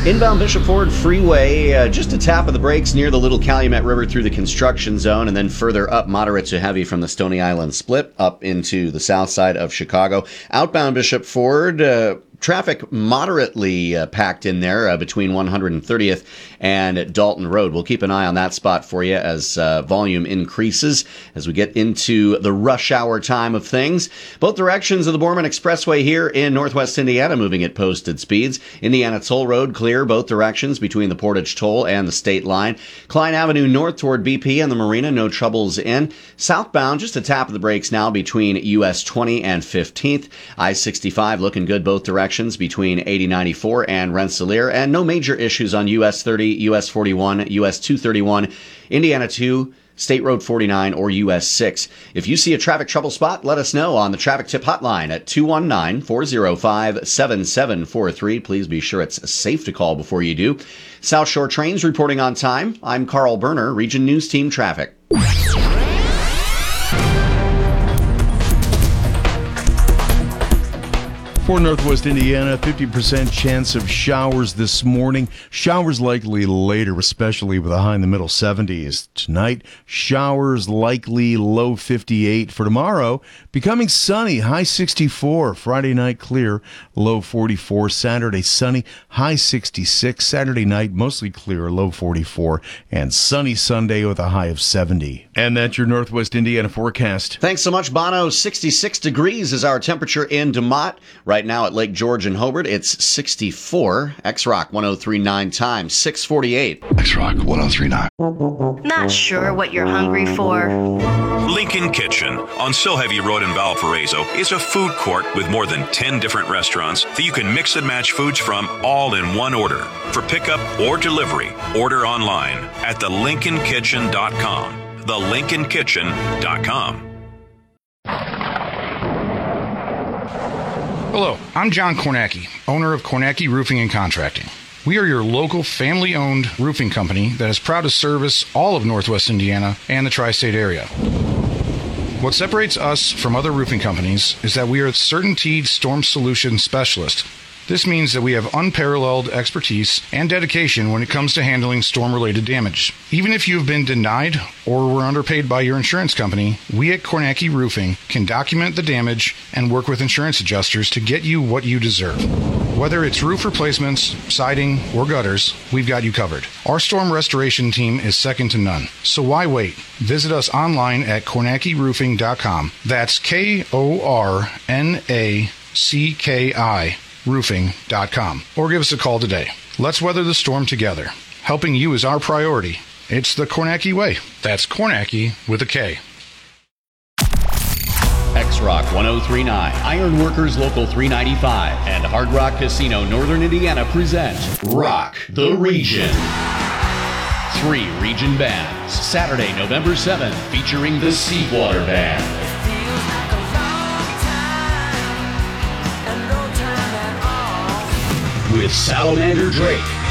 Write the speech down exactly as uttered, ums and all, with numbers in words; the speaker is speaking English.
Inbound Bishop Ford Freeway, uh, just a tap of the brakes near the Little Calumet River through the construction zone, and then further up, moderate to heavy from the Stony Island split up into the south side of Chicago. Outbound Bishop Ford, uh, traffic moderately uh, packed in there uh, between one hundred thirtieth and Dalton Road. We'll keep an eye on that spot for you as uh, volume increases as we get into the rush hour time of things. Both directions of the Borman Expressway here in Northwest Indiana moving at posted speeds. Indiana Toll Road clear both directions between the Portage Toll and the state line. Klein Avenue north toward B P and the Marina, no troubles in. Southbound, just a tap of the brakes now between U S twenty and fifteenth. I sixty-five looking good both directions between eighty ninety-four and Rensselaer, and no major issues on U S thirty, U S forty-one, U S two thirty-one, Indiana two, State Road forty-nine, or U S six. If you see a traffic trouble spot, let us know on the traffic tip hotline at two one nine, four oh five, seven seven four three. Please be sure it's safe to call before you do. South Shore Trains reporting on time. I'm Carl Berner, Region News Team Traffic. For Northwest Indiana, fifty percent chance of showers this morning. Showers likely later, especially with a high in the middle seventies. Tonight, showers likely low fifty-eight. For tomorrow, becoming sunny, high sixty-four. Friday night clear, low forty-four. Saturday sunny, high sixty-six. Saturday night mostly clear, low forty-four. And sunny Sunday with a high of seventy. And that's your Northwest Indiana forecast. Thanks so much, Bono. sixty-six degrees is our temperature in DeMotte. Right now at Lake George and Hobart, it's sixty-four. X-Rock one oh three point nine times, six forty-eight. X-Rock one oh three point nine. Not sure what you're hungry for? Lincoln Kitchen on So Heavy Road in Valparaiso is a food court with more than ten different restaurants that you can mix and match foods from all in one order. For pickup or delivery, order online at the lincoln kitchen dot com. the lincoln kitchen dot com. Hello, I'm John Kornacki, owner of Kornacki Roofing and Contracting. We are your local family-owned roofing company that is proud to service all of Northwest Indiana and the tri-state area. What separates us from other roofing companies is that we are a CertainTeed Storm Solution Specialist. This means that we have unparalleled expertise and dedication when it comes to handling storm-related damage. Even if you have been denied or were underpaid by your insurance company, we at Kornacki Roofing can document the damage and work with insurance adjusters to get you what you deserve. Whether it's roof replacements, siding, or gutters, we've got you covered. Our storm restoration team is second to none. So why wait? Visit us online at kornacki roofing dot com. That's K O R N A C K I roofing dot com, or give us a call today. Let's weather the storm together. Helping you is our priority. It's the Kornacki way. That's Kornacki with a K. X-Rock one oh three point nine, Iron Workers Local three ninety-five, and Hard Rock Casino Northern Indiana present Rock the Region. Three region bands, Saturday, November seventh, featuring the Seawater Band. With Salamander Drake,